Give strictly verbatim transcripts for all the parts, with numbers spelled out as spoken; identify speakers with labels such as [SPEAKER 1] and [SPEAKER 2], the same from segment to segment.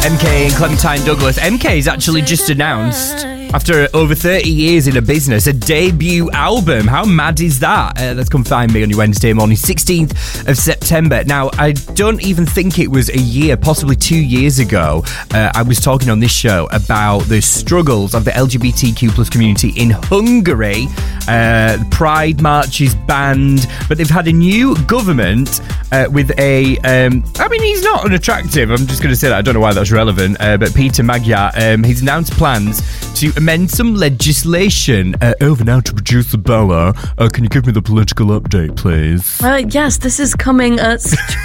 [SPEAKER 1] M K and Clementine Douglas. M K's actually just announced, after over thirty years in a business, a debut album. How mad is that? Uh, let's come find me on your Wednesday morning, sixteenth of September. Now, I don't even think it was a year, possibly two years ago, uh, I was talking on this show about the struggles of the L G B T Q plus community in Hungary. Uh, Pride March is banned, but they've had a new government uh, with a... Um, I mean, he's not unattractive. I'm just going to say that. I don't know why that's relevant. Uh, but Peter Magyar, um, he's announced plans to amend some legislation. Uh, over now to producer Bella. Uh, can you give me the political update, please?
[SPEAKER 2] Uh, yes, this is coming at...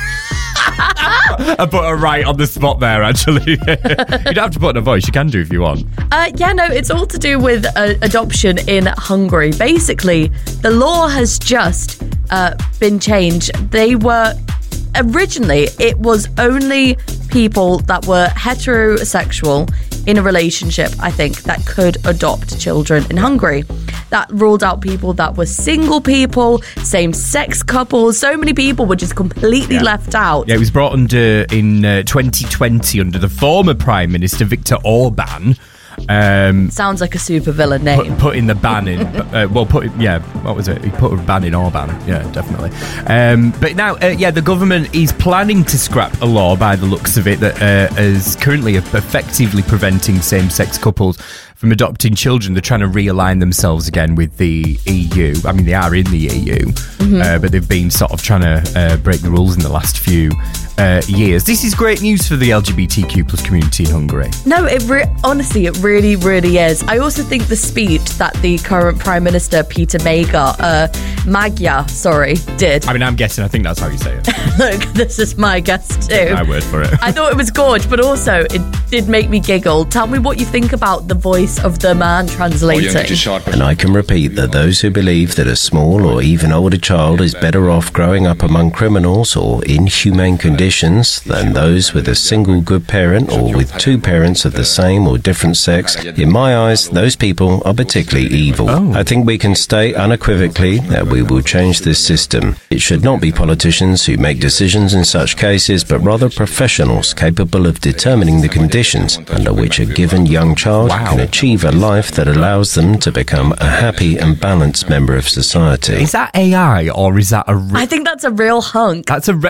[SPEAKER 1] I put her right on the spot there, actually. You don't have to put in a voice. You can do if you want.
[SPEAKER 2] Uh, yeah, no, it's all to do with uh, adoption in Hungary. Basically, the law has just uh, been changed. They were... Originally, it was only people that were heterosexual in a relationship, I think, that could adopt children in Hungary. That ruled out people that were single people, same-sex couples. So many people were just completely
[SPEAKER 1] yeah.
[SPEAKER 2] left out.
[SPEAKER 1] Yeah, it was brought under in uh, twenty twenty under the former Prime Minister, Viktor Orban. Um,
[SPEAKER 2] Sounds like a supervillain name.
[SPEAKER 1] Put, putting the ban in, uh, well, put yeah, what was it? He put a ban in Orban, yeah, definitely. Um, but now, uh, yeah, the government is planning to scrap a law, by the looks of it, that uh, is currently effectively preventing same-sex couples from adopting children. They're trying to realign themselves again with the E U. I mean, they are in the E U, mm-hmm. uh, but they've been sort of trying to uh, break the rules in the last few uh, years. This is great news for the L G B T Q plus community in Hungary.
[SPEAKER 2] No, it re- honestly, it really, really is. I also think the speech that the current Prime Minister, Peter Magyar, uh, Magyar, sorry, did.
[SPEAKER 1] I mean, I'm guessing, I think that's how you say it.
[SPEAKER 2] Look, this is my guess too.
[SPEAKER 1] My word for it.
[SPEAKER 2] I thought it was gorgeous, but also it did make me giggle. Tell me what you think about the voice of the man translating.
[SPEAKER 3] And I can repeat that those who believe that a small or even older child is better off growing up among criminals or inhumane conditions than those with a single good parent or with two parents of the same or different sex, in my eyes, those people are particularly evil. Oh. I think we can state unequivocally that we will change this system. It should not be politicians who make decisions in such cases, but rather professionals capable of determining the conditions under which a given young child wow. can achieve a life that allows them to become a happy and balanced member of society.
[SPEAKER 1] Is that A I or is that a... Re-
[SPEAKER 2] I think that's a real hunk.
[SPEAKER 1] That's a... Re-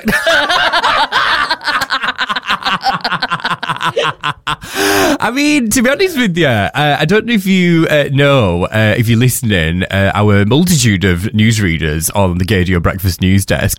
[SPEAKER 1] I mean, to be honest with you, uh, I don't know if you uh, know, uh, if you're listening, uh, our multitude of newsreaders on the Gadio Breakfast News Desk.